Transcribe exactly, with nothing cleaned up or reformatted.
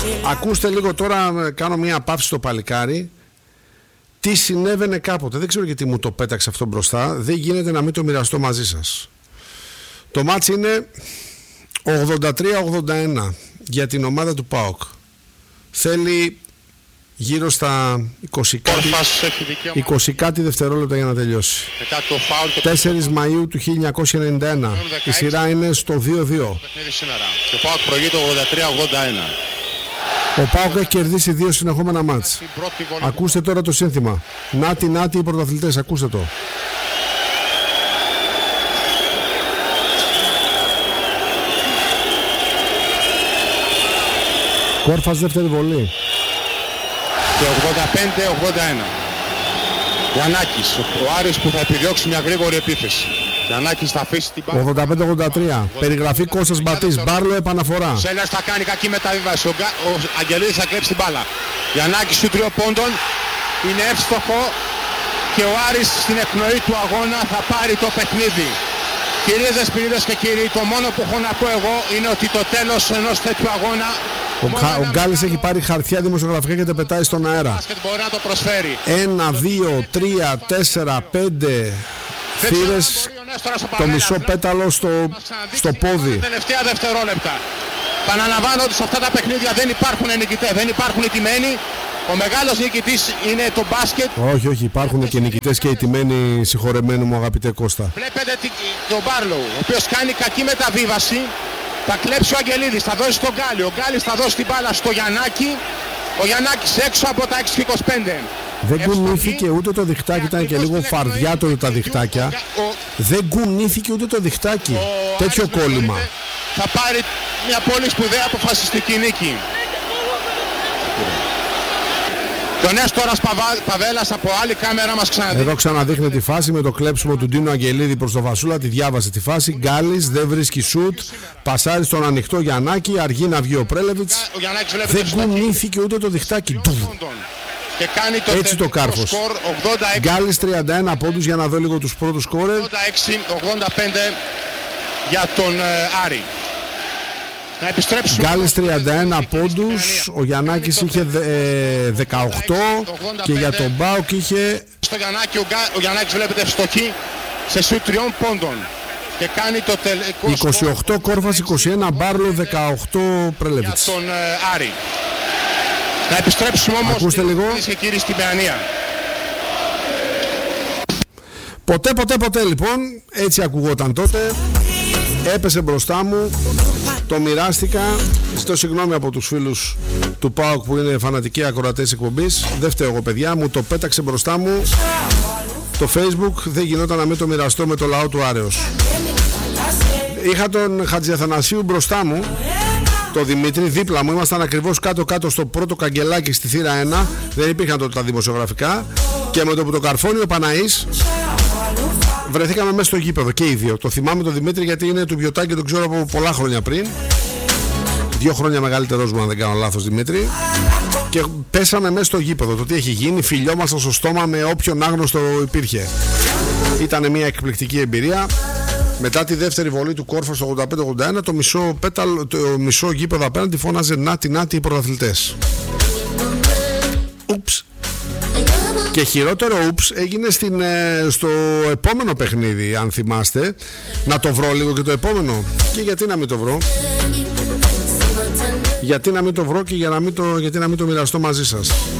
Ακούστε λίγο τώρα, κάνω μια παύση στο παλικάρι. Τι συνέβαινε κάποτε, δεν ξέρω γιατί μου το πέταξε αυτό μπροστά. Δεν γίνεται να μην το μοιραστώ μαζί σας. Το μάτς είναι ογδόντα τρία ογδόντα ένα για την ομάδα του ΠΑΟΚ. Θέλει γύρω στα είκοσι κάτι, είκοσι κάτι δευτερόλεπτα για να τελειώσει. τέσσερις Μαΐου του χίλια εννιακόσια ενενήντα ένα. Η σειρά είναι στο δύο δύο. Ο ΠΑΟΚ προηγείται ογδόντα τρία ογδόντα ένα. Ο ΠΑΟΚ έχει κερδίσει δύο συνεχόμενα μάτς. Ακούστε τώρα το σύνθημα. Νάτι, νάτι οι πρωταθλητές, ακούστε το. Κόρφας δεύτερη βολή. Και ογδόντα πέντε ογδόντα ένα. Γιαννάκης, ο Άρης που θα επιδιώξει μια γρήγορη επίθεση. Γιαννάκης θα αφήσει την μπάλα. ογδόντα πέντε ογδόντα τρία. Περιγραφή Κώστας Μπατής. Μπάρλο επαναφορά. Σέλας θα κάνει κακή μεταβίβαση. Ο, ο Αγγελίδης θα κλέψει την μπάλα. Γιαννάκης του τριών πόντων. Είναι εύστοχο. Και ο Άρης στην εκπνοή του αγώνα θα πάρει το παιχνίδι. Κυρίες δεσποινίδες και κύριοι, το μόνο που έχω να πω εγώ είναι ότι το τέλος ενός τέτοιου αγώνα. Ο, ο Γκάλης έχει πάρει χαρτιά δημοσιογραφικά και τα πετάει στον αέρα. Μπορεί να το προσφέρει. Ένα, δύο, τρία, τέσσερα, πέντε θύρες, το μισό πέταλο στο, στο πόδι. Τελευταία δευτερόλεπτα. Παναλαμβάνω ότι σε αυτά τα παιχνίδια δεν υπάρχουν νικητές, δεν υπάρχουν ηττημένοι. Ο μεγάλος νικητής είναι το μπάσκετ. Όχι, όχι, υπάρχουν και νικητές και ηττημένοι, συγχωρεμένου μου αγαπητέ Κώστα. Βλέπετε τον Μπάρλοου, ο οποίος κάνει κακή μεταβίβαση. Θα κλέψει ο Αγγελίδης, θα δώσει στον Γκάλη. Ο Γκάλης θα δώσει την μπάλα στο Γιαννάκη. Ο Γιαννάκης έξω από τα έξι και είκοσι πέντε. Δεν κουνήθηκε ούτε το διχτάκι, ήταν και λίγο φαρδιά το τα διχτάκια. Δεν κουνήθηκε ούτε το διχτάκι. Τέτοιο κόλλημα. Θα πάρει μια πολύ σπουδαία αποφασιστική νίκη. Το Νέστορας Παβέλας από άλλη κάμερα μας ξαναδείχνει. Εδώ ξαναδείχνει τη φάση με το κλέψιμο του Ντίνο Αγγελίδη προς το Βασούλα. Τη διάβασε τη φάση. Γκάλης δεν βρίσκει σουτ. Πασάρει στον ανοιχτό Γιαννάκη. Αργεί να βγει ο Πρέλεβιτς. Δεν κουνήθηκε ούτε το διχτάκι. Και κάνει το έτσι το κάρφος. Γκάλης τριάντα ένα πόντους για να δω λίγο τους πρώτους σκόρερ. ογδόντα έξι ογδόντα πέντε για τον uh, Άρη. Να επιστρέψουμε. Γκάλης τριάντα ένα πόντους, ο Γιαννάκης είχε ε, δεκαοκτώ και για τον ΠΑΟΚ είχε... Στο Γιαννάκη, ο, Γκά, ο Γιαννάκης βλέπετε ευστοχή σε σουτ τριών πόντων και κάνει το τελικό είκοσι οκτώ Κόρφας, είκοσι ένα Μπάρλο, δεκαοκτώ Πρέλεβιτς. Για τον ε, Άρη. Να επιστρέψουμε όμως. Ακούστε λίγο. Και κύριοι στην Παιανία. Ποτέ ποτέ ποτέ λοιπόν, έτσι ακουγόταν τότε. Έπεσε μπροστά μου, το μοιράστηκα. Ζητώ συγγνώμη από τους φίλους του ΠΑΟΚ που είναι φανατικοί ακροατές εκπομπής. Δεν φταίω εγώ παιδιά, μου το πέταξε μπροστά μου το Facebook. Δεν γινόταν να μην το μοιραστώ με το λαό του Άρεως. Είχα τον Χατζιαθανασίου μπροστά μου, το Δημήτρη δίπλα μου. Ήμασταν ακριβώς κάτω κάτω στο πρώτο καγκελάκι στη θύρα ένα. Δεν υπήρχαν τότε τα δημοσιογραφικά. Και με το που το καρφώνει ο Παναής, βρεθήκαμε μέσα στο γήπεδο και οι δύο. Το θυμάμαι τον Δημήτρη γιατί είναι του Βιωτάκη και τον ξέρω από πολλά χρόνια πριν. Δύο χρόνια μεγαλύτερος μου, αν δεν κάνω λάθος, Δημήτρη. Και πέσαμε μέσα στο γήπεδο. Το τι έχει γίνει, φιλιόμασταν στο στόμα με όποιον άγνωστο υπήρχε. Ήταν μια εκπληκτική εμπειρία. Μετά τη δεύτερη βολή του Κόρφα στο ογδόντα πέντε ογδόντα ένα, το μισό, πέταλ, το μισό γήπεδο απέναντι φώναζε νάτι νάτι οι πρωταθλητές. Ούψ. Και χειρότερο ούψ έγινε στην, στο επόμενο παιχνίδι, αν θυμάστε. Να το βρω λίγο και το επόμενο. Και γιατί να μην το βρω. Γιατί να μην το βρω και για να μην το, γιατί να μην το μοιραστώ μαζί σας.